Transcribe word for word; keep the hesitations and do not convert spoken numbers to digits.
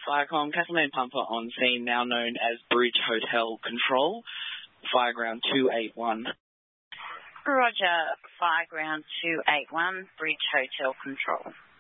Firecom, Castlemaine Pumper on scene, now known as Bridge Hotel Control, Fireground two eight one. Roger, Fireground two eight one, Bridge Hotel Control.